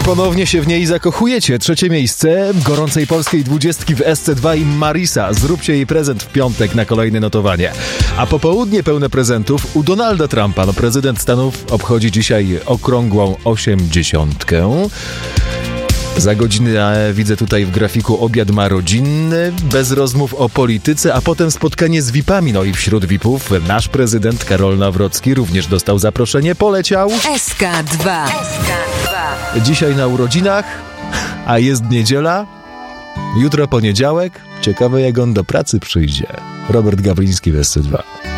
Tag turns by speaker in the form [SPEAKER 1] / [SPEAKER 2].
[SPEAKER 1] ponownie się w niej zakochujecie. 3. miejsce gorącej polskiej 20 w SC2 i Marisa. Zróbcie jej prezent w piątek na kolejne notowanie. A popołudnie pełne prezentów u Donalda Trumpa. No, prezydent Stanów obchodzi dzisiaj okrągłą 80. Za godzinę widzę tutaj w grafiku obiad ma rodzinny, bez rozmów o polityce, a potem spotkanie z VIP-ami. No i wśród VIP-ów nasz prezydent Karol Nawrocki również dostał zaproszenie, poleciał.
[SPEAKER 2] SK2.
[SPEAKER 1] Dzisiaj na urodzinach, a jest niedziela, jutro poniedziałek. Ciekawe, jak on do pracy przyjdzie. Robert Gawliński w SC2.